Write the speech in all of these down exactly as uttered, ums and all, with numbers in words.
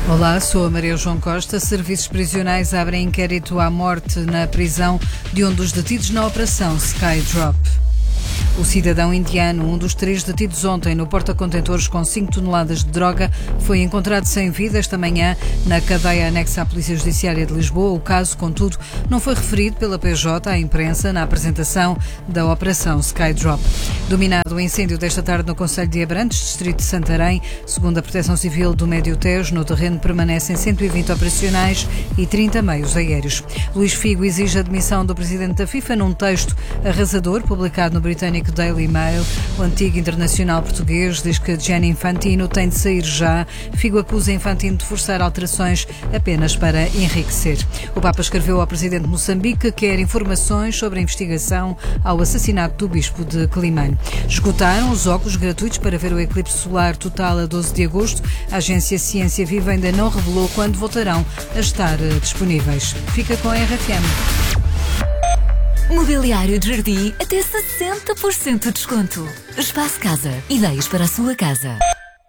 Olá, sou a Maria João Costa. Serviços prisionais abrem inquérito à morte na prisão de um dos detidos na Operação Skydrop. O cidadão indiano, um dos três detidos ontem no porta-contentores com cinco toneladas de droga, foi encontrado sem vida esta manhã na cadeia anexa à Polícia Judiciária de Lisboa. O caso, contudo, não foi referido pela P J à imprensa na apresentação da Operação Skydrop. Dominado o incêndio desta tarde no concelho de Abrantes, distrito de Santarém, segundo a Proteção Civil do Médio Tejo, no terreno permanecem cento e vinte operacionais e trinta meios aéreos. Luís Figo exige a demissão do presidente da FIFA num texto arrasador publicado no britânico Daily Mail. O antigo internacional português diz que Gianni Infantino tem de sair já. Figo acusa Infantino de forçar alterações apenas para enriquecer. O Papa escreveu ao presidente de Moçambique que quer informações sobre a investigação ao assassinato do bispo de Quelimane. Esgotaram os óculos gratuitos para ver o eclipse solar total a doze de agosto. A agência Ciência Viva ainda não revelou quando voltarão a estar disponíveis. Fica com a R F M. Mobiliário de jardim até sessenta por cento de desconto. Espaço Casa. Ideias para a sua casa.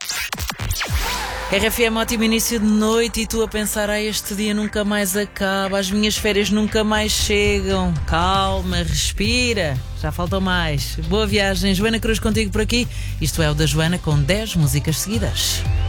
R F M, ótimo início de noite e tu a pensar, ah, este dia nunca mais acaba, as minhas férias nunca mais chegam. Calma, respira, já faltam mais. Boa viagem, Joana Cruz contigo por aqui. Isto é o da Joana com dez músicas seguidas.